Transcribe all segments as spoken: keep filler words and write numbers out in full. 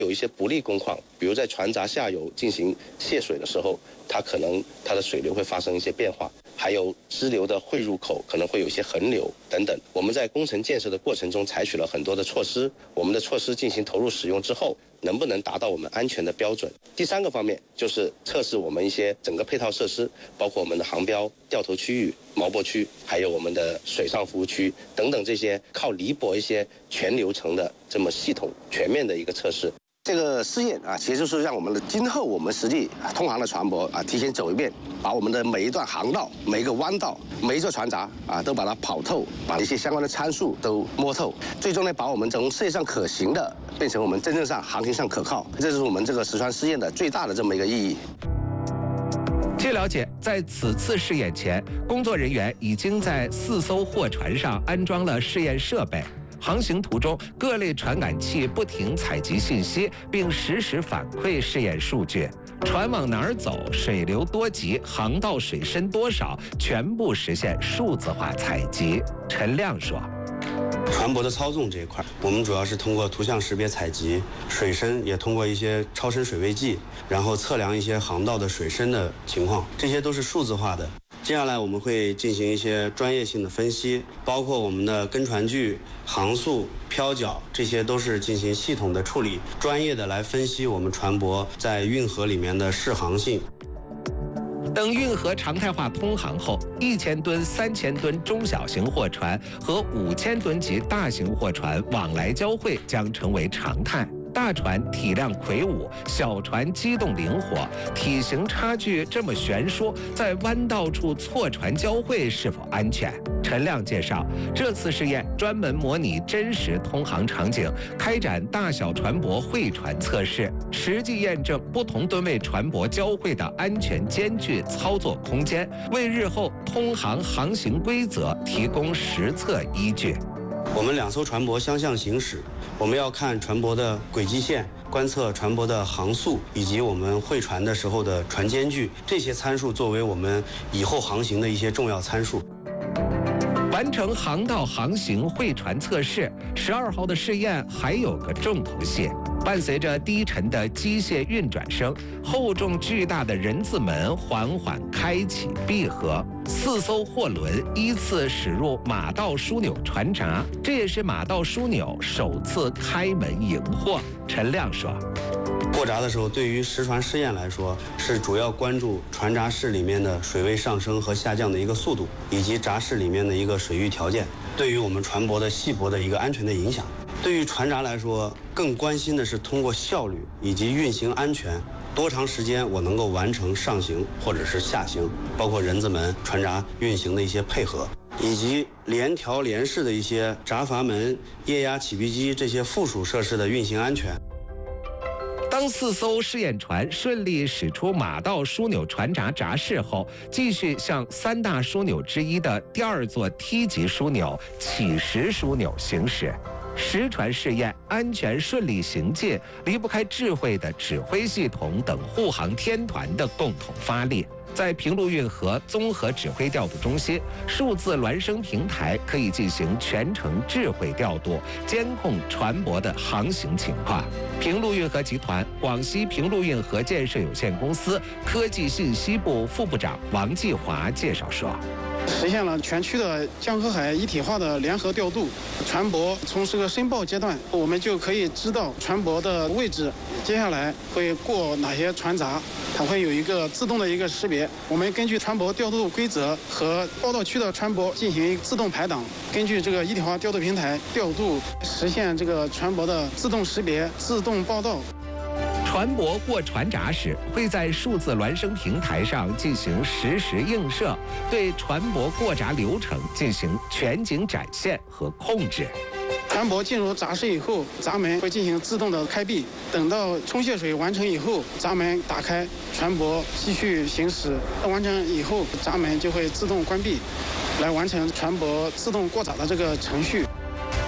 有一些不利工况，比如在船闸下游进行泄水的时候，它可能它的水流会发生一些变化，还有支流的汇入口可能会有一些横流等等。我们在工程建设的过程中采取了很多的措施，我们的措施进行投入使用之后，能不能达到我们安全的标准？第三个方面就是测试我们一些整个配套设施，包括我们的航标、掉头区域、锚泊区，还有我们的水上服务区等等这些靠离泊一些全流程的这么系统全面的一个测试。这个试验啊，其实就是让我们的今后我们实际通航的船舶啊，提前走一遍，把我们的每一段航道、每一个弯道、每一座船闸啊，都把它跑透，把一些相关的参数都摸透，最终呢，把我们从世界上可行的变成我们真正上航行上可靠，这是我们这个实船试验的最大的这么一个意义。 据了解，在此次试验前，工作人员已经在四艘货船上安装了试验设备。航行途中，各类传感器不停采集信息，并实时反馈试验数据。船往哪儿走，水流多急，航道水深多少，全部实现数字化采集。陈亮说。 船舶的操纵这一块，我们主要是通过图像识别采集，水深也通过一些超深水位计，然后测量一些航道的水深的情况，这些都是数字化的。接下来我们会进行一些专业性的分析，包括我们的跟船距、航速、漂角，这些都是进行系统的处理，专业的来分析我们船舶在运河里面的适航性。 等运河常态化通航后，一千吨、三千吨中小型货船和五千吨级大型货船往来交汇将成为常态。大船体量魁梧，小船机动灵活，体型差距这么悬殊，在弯道处错船交汇是否安全？陈亮介绍，这次试验专门模拟真实通航场景，开展大小船舶汇船测试，实际验证不同吨位船舶交汇的安全间距操作空间，为日后通航航行规则提供实测依据。 我们两艘船舶相向行驶，我们要看船舶的轨迹线，观测船舶的航速，以及我们汇船的时候的船间距，这些参数作为我们以后航行的一些重要参数。 完成航道航行汇船测试，十二号的试验还有个重头戏。伴随着低沉的机械运转声，厚重巨大的人字门缓缓开启闭合，四艘货轮依次驶入马道枢纽船闸，这也是马道枢纽首次开门迎货。陈亮说。 过闸的时候，对于实船试验来说，是主要关注船闸室里面的水位上升和下降的一个速度，以及闸室里面的一个水域条件，对于我们船舶的系泊的一个安全的影响。对于船闸来说，更关心的是通过效率以及运行安全，多长时间我能够完成上行或者是下行，包括人字门、船闸运行的一些配合，以及联调联式的一些闸阀门、液压起闭机这些附属设施的运行安全。 当四艘试验船顺利驶出马道枢纽船闸闸室后，继续向三大枢纽之一的第二座梯级枢纽起石枢纽行驶。实船试验安全顺利行进，离不开智慧的指挥系统等护航天团的共同发力。在平陆运河综合指挥调度中心，数字孪生平台可以进行全程智慧调度，监控船舶的航行情况。平陆运河集团广西平陆运河建设有限公司科技信息部副部长王继华介绍说。 实现了全区的江河海一体化的联合调度，船舶从这个申报阶段，我们就可以知道船舶的位置，接下来会过哪些船闸，它会有一个自动的一个识别。我们根据船舶调度规则和报道区的船舶进行自动排档，根据这个一体化调度平台调度，实现这个船舶的自动识别、自动报道。 船舶过船闸时，会在数字孪生平台上进行实时映射，对船舶过闸流程进行全景展现和控制。 船舶进入闸室以后，闸门会进行自动的开闭，等到冲卸水完成以后，闸门打开，船舶继续行驶。完成以后，闸门就会自动关闭，来完成船舶自动过闸的这个程序。 为了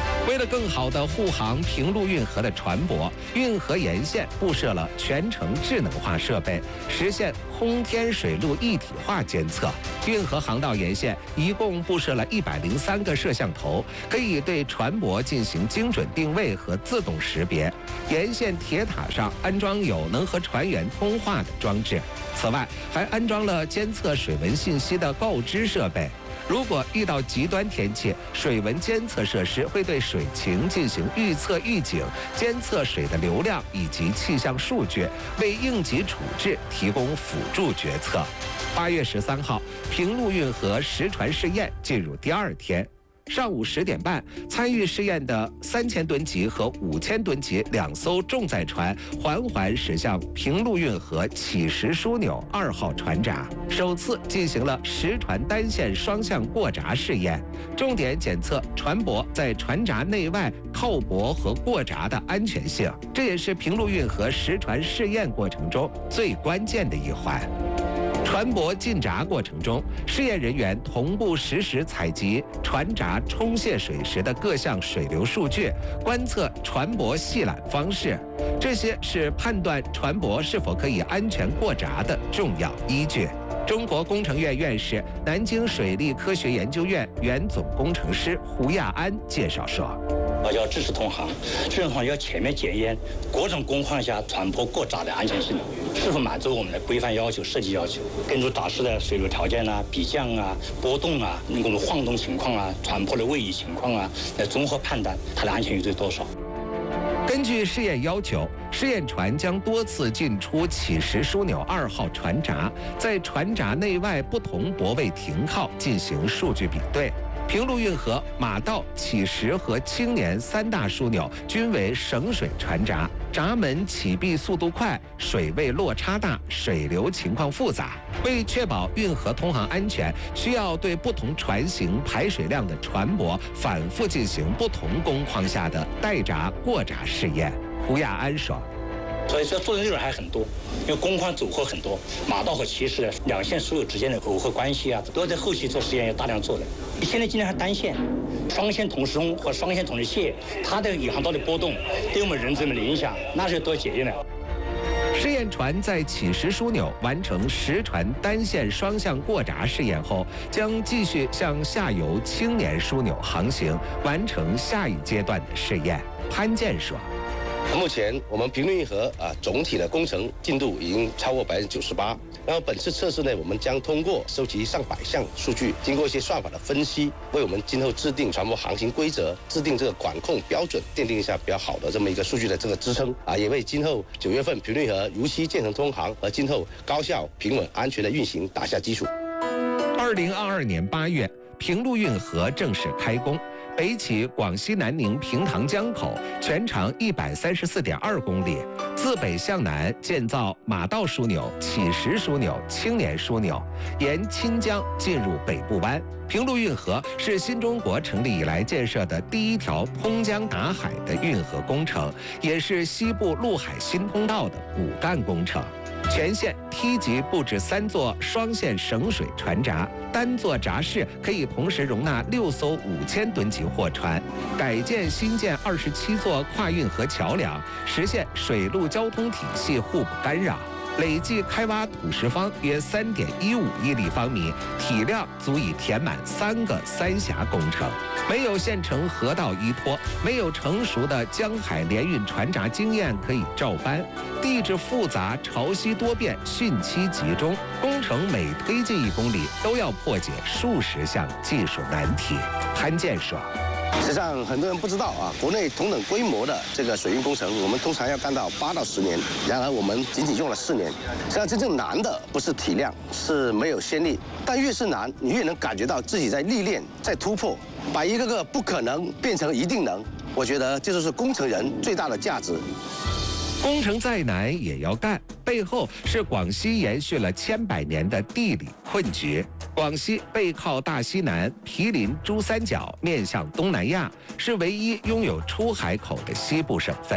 了更好的护航平陆运河的船舶，运河沿线布设了全程智能化设备，实现空天水陆一体化监测。运河航道沿线一共布设了一百零三个摄像头，可以对船舶进行精准定位和自动识别。沿线铁塔上安装有能和船员通话的装置，此外还安装了监测水文信息的告知设备。如果遇到极端天气，水文监测设施会对水情进行预测预警，监测水的流量以及气象数据，为应急处置提供辅助决策。八月十三号，平陆运河实船试验进入第二天。上午十点半，参与试验的三千吨级和五千吨级两艘重载船缓缓驶向平陆运河起石枢纽二号船闸，首次进行了实船单线双向过闸试验，重点检测船舶在船闸内外靠泊和过闸的安全性，这也是平陆运河实船试验过程中最关键的一环。船舶进闸过程中，试验人员同步实时采集船闸冲卸水时的各项水流数据，观测船舶系缆方式，这些是判断船舶是否可以安全过闸的重要依据。中国工程院院士、南京水利科学研究院原总工程师胡亚安介绍说。 要支持通航，支持通航要全面检验各种工况下船舶过闸的安全性是否满足我们的规范要求、设计要求，根据闸室的水流条件啊、比降啊、波动啊、我们晃动情况啊、船舶的位移情况啊，来综合判断它的安全依据多少。 根据试验要求，试验船将多次进出起石枢纽二号船闸，在船闸内外不同泊位停靠进行数据比对。平陆运河马道、起石和青年三大枢纽均为省水船闸，闸门启闭速度快，水位落差大，水流情况复杂。为确保运河通航安全，需要对不同船型、排水量的船舶反复进行不同工况下的待闸、过闸试验。胡亚安说。 所以说做的内容还很多，因为工况组合很多，马道和起石两线枢纽之间的耦合关系啊，都要在后期做实验要大量做的。现在尽量还单线、双线同时冲和双线同时卸，它的引航道的波动对我们人这么的影响，那是多检验的。 试验船在起石枢纽完成实船单线双向过闸试验后，将继续向下游青年枢纽航行，完成下一阶段的试验。潘健说。 目前我们平陆运河啊总体的工程进度已经超过百分之九十八。然后本次测试呢，我们将通过收集上百项数据，经过一些算法的分析，为我们今后制定船舶航行规则、制定这个管控标准，奠定一下比较好的这么一个数据的这个支撑啊，也为今后九月份平陆运河如期建成通航和今后高效、平稳、安全的运行打下基础。 二零二二年八月，平陆运河正式开工。北起广西南宁平塘江口，全长一百三十四点二公里，自北向南建造马道枢纽、起石枢纽、青年枢纽，沿钦江进入北部湾。平陆运河是新中国成立以来建设的第一条通江达海的运河工程，也是西部陆海新通道的骨干工程。全线梯级布置三座双线省水船闸，单座闸室可以同时容纳六艘五千吨级货船。改建新建二十七座跨运河桥梁，实现水陆交通体系互不干扰。累计开挖土石方约三点一五亿立方米，体量足以填满三个三峡工程。没有现成河道依托，没有成熟的江海联运船闸经验可以照搬，地质复杂、潮汐多变、汛期集中，工程每推进一公里都要破解数十项技术难题。潘健说。 实际上，很多人不知道啊，国内同等规模的这个水运工程，我们通常要干到八到十年，然而我们仅仅用了四年。实际上，真正难的不是体量，是没有先例。但越是难，你越能感觉到自己在历练，在突破，把一个个不可能变成一定能。我觉得这就是工程人最大的价值。 工程再难也要干，背后是广西延续了千百年的地理困局。广西背靠大西南，毗邻珠三角，面向东南亚，是唯一拥有出海口的西部省份。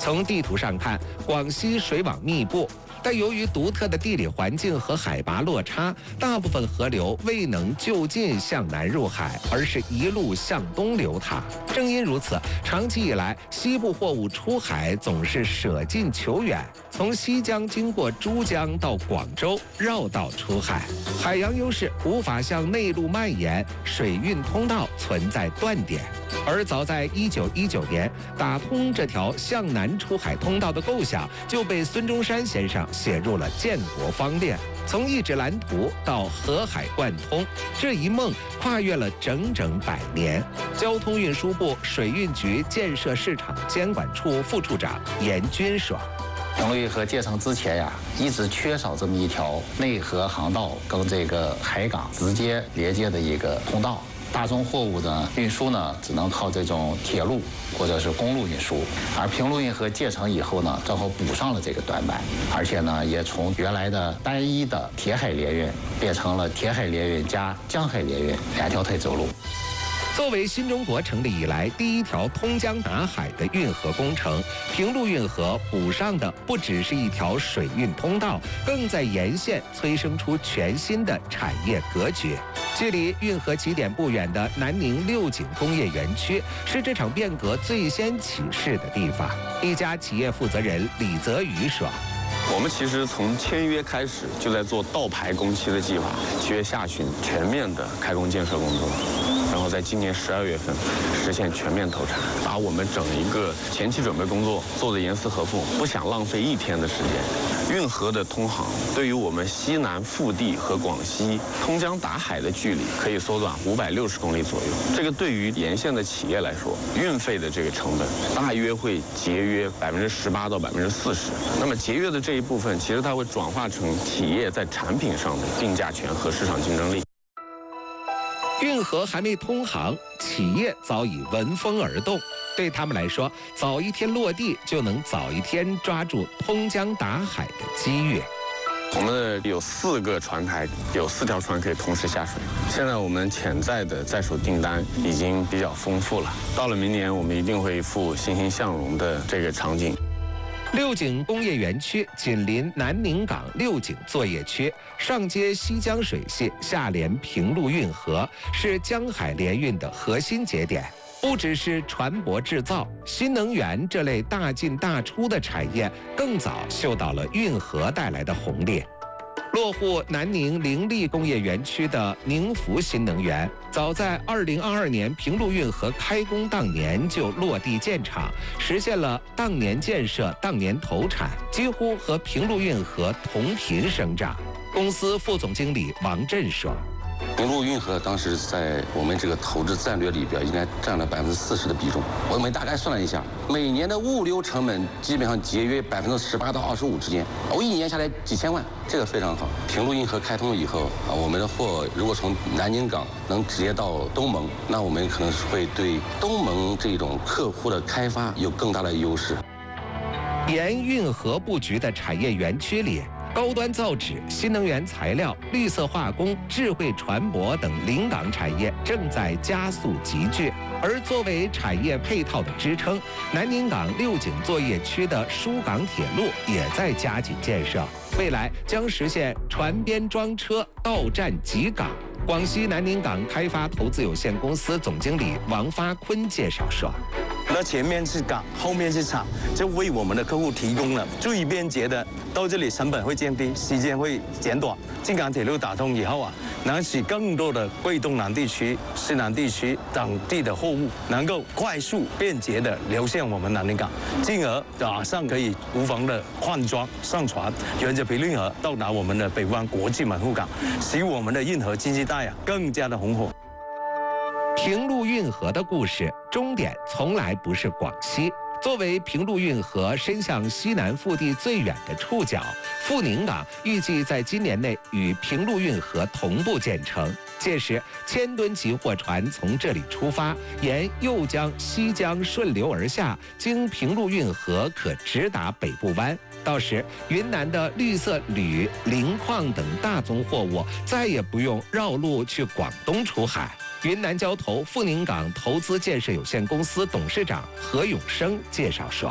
从地图上看，广西水网密布，但由于独特的地理环境和海拔落差，大部分河流未能就近向南入海，而是一路向东流淌。正因如此，长期以来，西部货物出海总是舍近求远，从西江经过珠江到广州，绕道出海。海洋优势无法向内陆蔓延，水运通道存在断点。而早在一九一九年，打通这条向南出海通道的构想就被孙中山先生写入了建国方略。从一纸蓝图到河海贯通，这一梦跨越了整整百年。交通运输部水运局建设市场监管处副处长严军说：“ 平陆运河建成之前呀，一直缺少这么一条内河航道跟这个海港直接连接的一个通道。大宗货物的运输呢，只能靠这种铁路或者是公路运输。而平陆运河建成以后呢，正好补上了这个短板，而且呢，也从原来的单一的铁海联运变成了铁海联运加江海联运两条腿走路。” 作为新中国成立以来第一条通江达海的运河工程，平陆运河补上的不只是一条水运通道，更在沿线催生出全新的产业格局。距离运河起点不远的南宁六井工业园区，是这场变革最先起势的地方。一家企业负责人李泽宇说：“ 我们其实从签约开始就在做倒排工期的计划，七月下旬全面的开工建设工作。然后在今年十二月份实现全面投产，把我们整一个前期准备工作做得严丝合缝，不想浪费一天的时间。运河的通航对于我们西南腹地和广西通江达海的距离可以缩短五百六十公里左右。这个对于沿线的企业来说，运费的这个成本大约会节约百分之十八到百分之四十。那么节约的这一部分，其实它会转化成企业在产品上的定价权和市场竞争力。” 运河还没通航，企业早已闻风而动。对他们来说，早一天落地就能早一天抓住通江达海的机遇。 我们的有四个船台，有四条船可以同时下水。现在我们潜在的在手订单已经比较丰富了。到了明年，我们一定会赴欣欣向荣的这个场景。 六井工业园区紧邻南宁港六井作业区，上接西江水系，下连平陆运河，是江海联运的核心节点。不只是船舶制造，新能源这类大进大出的产业更早嗅到了运河带来的红利。落户南宁凌力工业园区的宁福新能源，早在二零二二年平陆运河开工当年就落地建厂，实现了当年建设、当年投产，几乎和平陆运河同频生长。公司副总经理王震说：“ 平陆运河当时在我们这个投资战略里边，应该占了百分之四十的比重。我们大概算了一下，每年的物流成本基本上节约百分之十八到二十五之间。我一年下来几千万，这个非常好。平陆运河开通了以后啊，我们的货如果从南宁港能直接到东盟，那我们可能是会对东盟这种客户的开发有更大的优势。” 沿运河布局的产业园区里，高端造纸、新能源材料、绿色化工、智慧船舶等临港产业正在加速集聚。而作为产业配套的支撑，南宁港六井作业区的疏港铁路也在加紧建设，未来将实现船边装车、到站即港。广西南宁港开发投资有限公司总经理王发坤介绍说：“ 那前面是港，后面是厂，就为我们的客户提供了最便捷的，到这里成本会降低，时间会减短。京港铁路打通以后啊，能使更多的贵东南地区、西南地区等地的货物能够快速便捷的流向我们南宁港，进而马上可以无缝的换装上船，沿着平陆运河到达我们的北方国际门户港，使我们的运河经济带啊更加的红火。” 平陆运河的故事终点从来不是广西。作为平陆运河伸向西南腹地最远的触角，富宁港预计在今年内与平陆运河同步建成。届时，千吨级货船从这里出发，沿右江、西江顺流而下，经平陆运河可直达北部湾。到时，云南的绿色铝、磷矿等大宗货物再也不用绕路去广东出海。云南交投富宁港投资建设有限公司董事长何永生介绍说：“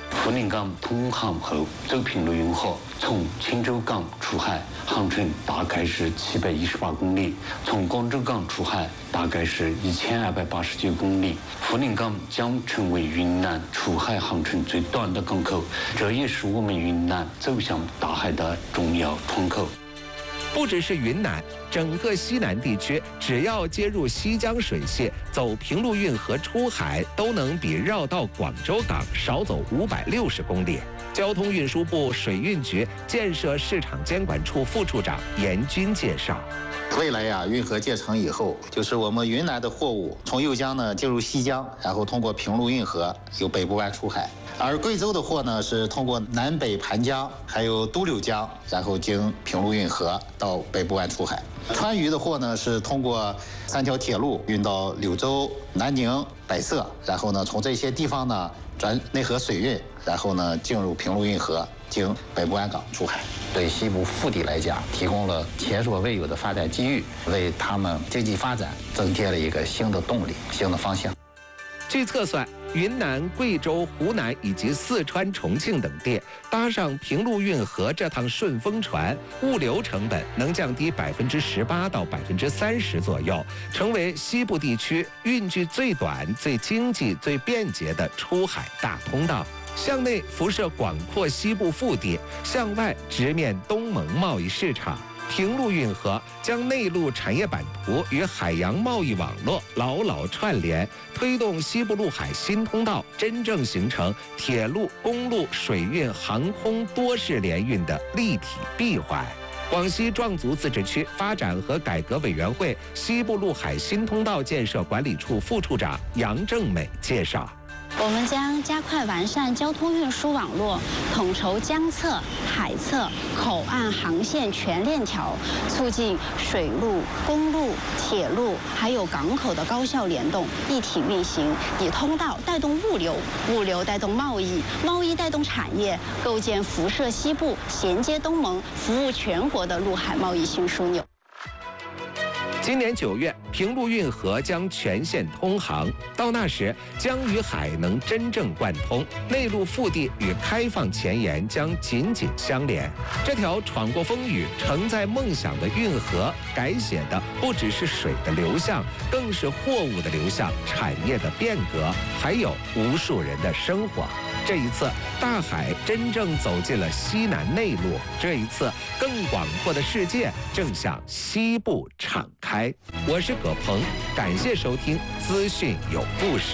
福宁港通航后走平陆运河，从青州港出海，航程大概是七百一十八公里；从广州港出海，大概是一千二百八十九公里。福宁港将成为云南出海航程最短的港口，这也是我们云南走向大海的重要窗口。 不只是云南，整个西南地区，只要接入西江水系，走平陆运河出海，都能比绕道广州港少走五百六十公里。交通运输部水运局建设市场监管处副处长严军介绍。 未来呀、啊，运河建成以后，就是我们云南的货物从右江呢进入西江，然后通过平陆运河由北部湾出海；而贵州的货呢是通过南北盘江，还有都柳江，然后经平陆运河到北部湾出海。川渝的货呢是通过三条铁路运到柳州、南宁、百色，然后呢从这些地方呢转内河水运，然后呢进入平陆运河，经北部湾港出海。对西部腹地来讲，提供了前所未有的发展机遇，为他们经济发展增添了一个新的动力、新的方向。 据测算，云南、贵州、湖南以及四川、重庆等地搭上平陆运河这趟顺风船，物流成本能降低百分之十八到百分之三十左右，成为西部地区运距最短、最经济、最便捷的出海大通道。向内辐射广阔西部腹地，向外直面东盟贸易市场。平陆运河将内陆产业版图与海洋贸易网络牢牢串联，推动西部陆海新通道真正形成铁路、公路、水运、航空多式联运的立体闭环。广西壮族自治区发展和改革委员会西部陆海新通道建设管理处副处长杨正美介绍。 我们将加快完善交通运输网络，统筹江侧、海侧、口岸航线全链条，促进水路、公路、铁路还有港口的高效联动、一体运行，以通道带动物流，物流带动贸易，贸易带动产业，构建辐射西部、衔接东盟、服务全国的陆海贸易新枢纽。 今年九月，平陆运河将全线通航，到那时，江与海能真正贯通，内陆腹地与开放前沿将紧紧相连。这条闯过风雨、承载梦想的运河，改写的不只是水的流向，更是货物的流向、产业的变革，还有无数人的生活。这一次，大海真正走进了西南内陆。这一次，更广阔的世界正向西部敞开。我是葛鹏，感谢收听《资讯有故事》。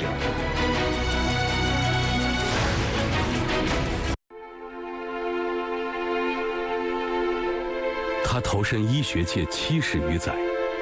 他投身医学界七十余载，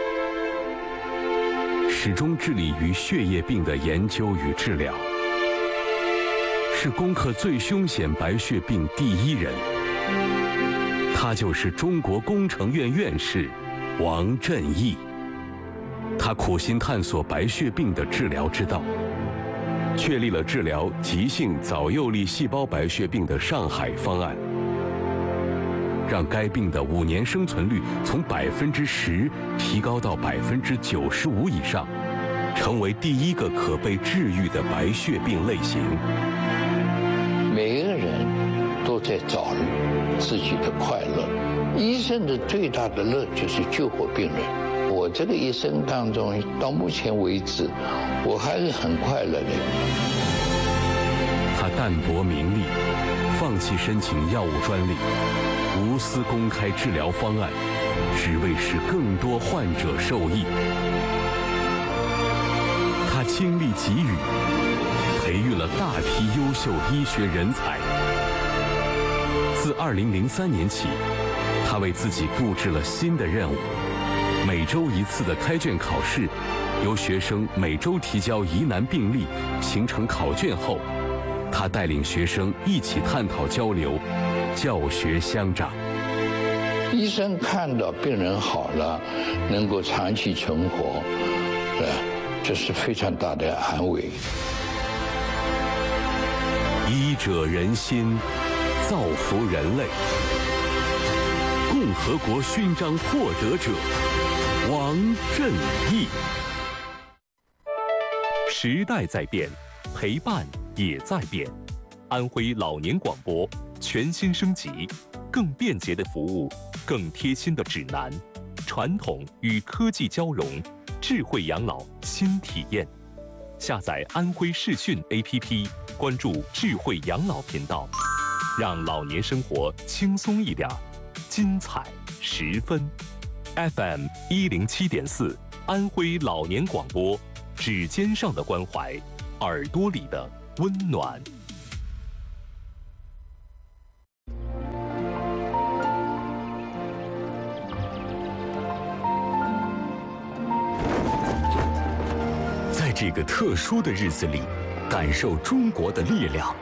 始终致力于血液病的研究与治疗。是攻克最凶险白血病第一人，他就是中国工程院院士王振义。他苦心探索白血病的治疗之道，确立了治疗急性早幼粒细胞白血病的上海方案，让该病的五年生存率从百分之十提高到百分之九十五以上，成为第一个可被治愈的白血病类型。 每一个人都在找自己的快乐，医生的最大的乐就是救活病人。我这个一生当中，到目前为止，我还是很快乐的。 他淡泊名利，放弃申请药物专利，无私公开治疗方案，只为使更多患者受益。他倾力给予，培育了大批优秀医学人才。自二零零三年起，他为自己布置了新的任务：每周一次的开卷考试，由学生每周提交疑难病例，形成考卷后，他带领学生一起探讨交流，教学相长。 医生看到病人好了，能够长期存活，对，这是非常大的安慰。 医者仁心，造福人类。共和国勋章获得者王振义。 时代在变，陪伴也在变。 安徽老年广播全新升级，更便捷的服务，更贴心的指南，传统与科技交融，智慧养老新体验。下载安徽视讯 A P P， 关注智慧养老频道，让老年生活轻松一点，精彩十分。F M 一零七点四，安徽老年广播，指尖上的关怀，耳朵里的温暖。 在这个特殊的日子里，感受中国的力量。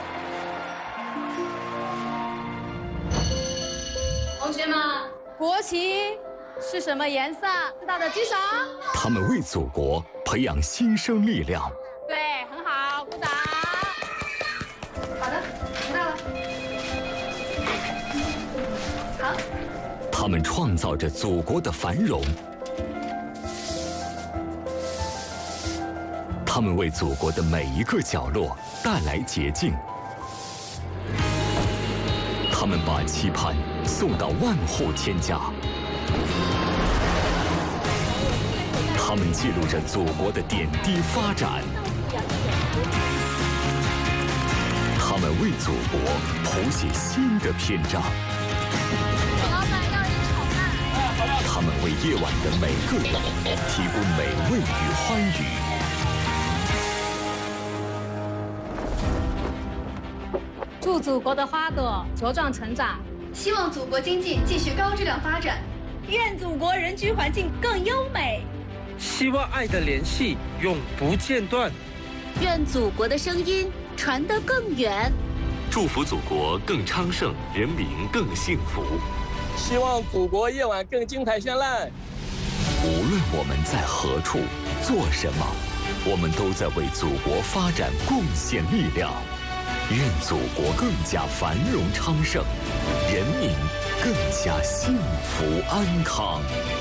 同学们，国旗是什么颜色？知道的举手。 他们为祖国培养新生力量。 对，很好，鼓掌。好的，知道了。好。 他们创造着祖国的繁荣。他们为祖国的每一个角落带来洁净，他们把期盼送到万户天家，他们记录着祖国的点滴发展，他们为祖国谱写新的篇章，他们为夜晚的每个人提供美味与欢愉。 祝祖国的花朵茁壮成长， 希望祖国经济继续高质量发展， 愿祖国人居环境更优美， 希望爱的联系永不间断， 愿祖国的声音传得更远， 祝福祖国更昌盛，人民更幸福， 希望祖国夜晚更精彩绚烂。 无论我们在何处做什么，我们都在为祖国发展贡献力量。愿祖国更加繁荣昌盛，人民更加幸福安康。